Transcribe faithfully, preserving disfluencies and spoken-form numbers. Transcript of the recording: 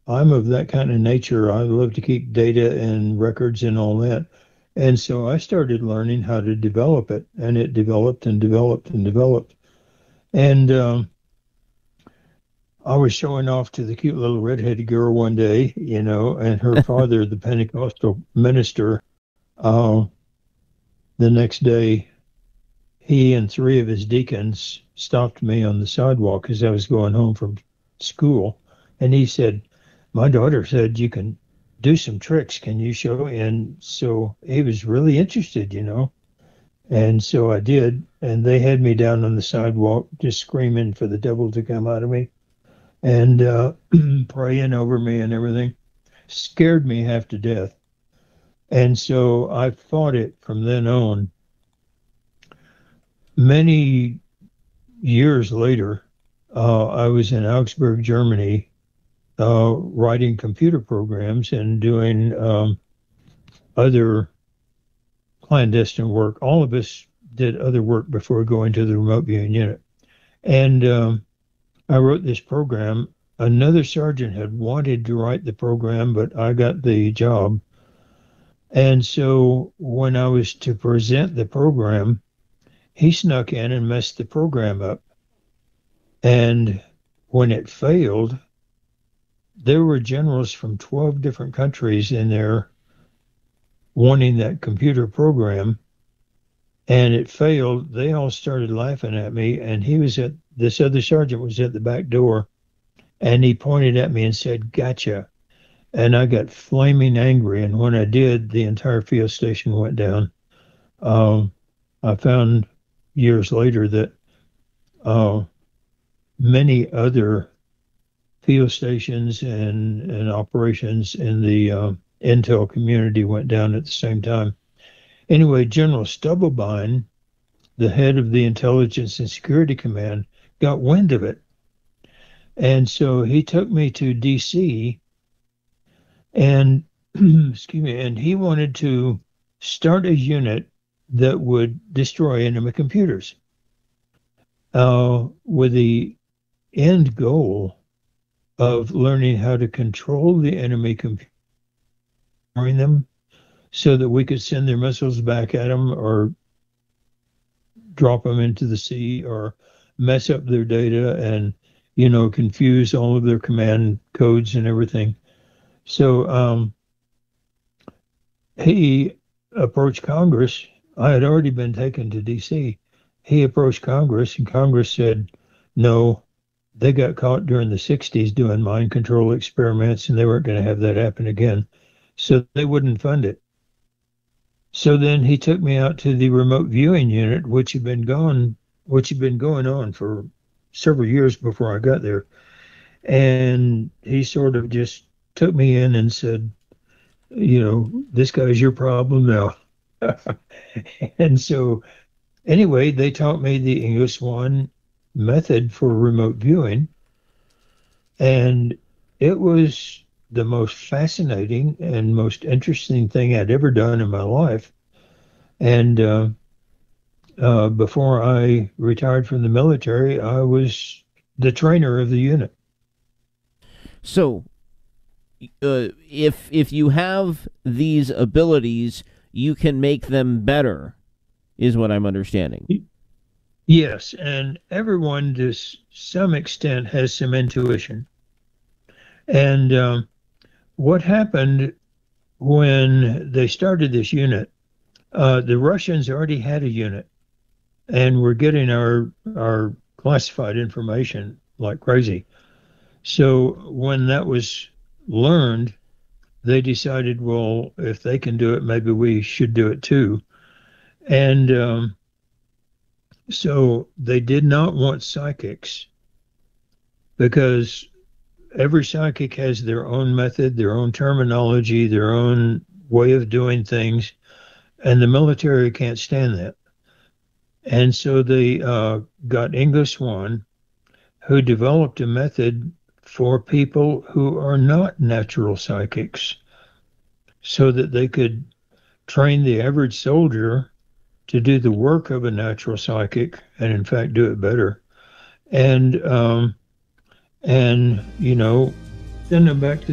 I'm of that kind of nature. I love to keep data and records and all that. And so I started learning how to develop it, and it developed and developed and developed. And um, I was showing off to the cute little redheaded girl one day, you know, and her father, the Pentecostal minister, uh, the next day, he and three of his deacons stopped me on the sidewalk as I was going home from school. And he said, my daughter said you can do some tricks. Can you show? And so he was really interested, you know. And so I did. And they had me down on the sidewalk just screaming for the devil to come out of me and uh, praying over me and everything. Scared me half to death. And so I fought it from then on. Many years later, uh, I was in Augsburg, Germany, uh, writing computer programs and doing um, other clandestine work. All of us did other work before going to the remote viewing unit. And um, I wrote this program. Another sergeant had wanted to write the program, but I got the job. And so when I was to present the program, he snuck in and messed the program up. And when it failed, there were generals from twelve different countries in there wanting that computer program. And it failed. They all started laughing at me. And he was at, this other sergeant was at the back door. And he pointed at me and said, gotcha. And I got flaming angry. And when I did, the entire field station went down. Um, I found years later that uh, many other field stations and, and operations in the uh, intel community went down at the same time. Anyway, General Stubblebine, the head of the Intelligence and Security Command, got wind of it. And so he took me to D C and, excuse me, and he wanted to start a unit that would destroy enemy computers uh, with the end goal of learning how to control the enemy computers, them so that we could send their missiles back at them or drop them into the sea or mess up their data and, you know, confuse all of their command codes and everything. So um, he approached Congress. I had already been taken to D C. He approached Congress, and Congress said, no, they got caught during the sixties doing mind control experiments, and they weren't going to have that happen again. So they wouldn't fund it. So then he took me out to the remote viewing unit, which had been gone, which had been going on for several years before I got there. And he sort of just took me in and said, you know, this guy's your problem now. And so anyway, they taught me the English one method for remote viewing. And it was the most fascinating and most interesting thing I'd ever done in my life. And uh, uh, before I retired from the military, I was the trainer of the unit. So, uh, if if you have these abilities, you can make them better, is what I'm understanding. Yes, and everyone to some extent has some intuition. And um, what happened when they started this unit, uh, the Russians already had a unit and were getting our our classified information like crazy. So when that was learned, they decided, well, if they can do it, maybe we should do it too. And um, so they did not want psychics because every psychic has their own method, their own terminology, their own way of doing things, and the military can't stand that. And so they uh, got English One, who developed a method for people who are not natural psychics so that they could train the average soldier to do the work of a natural psychic and in fact do it better. And um, and you know, send them back to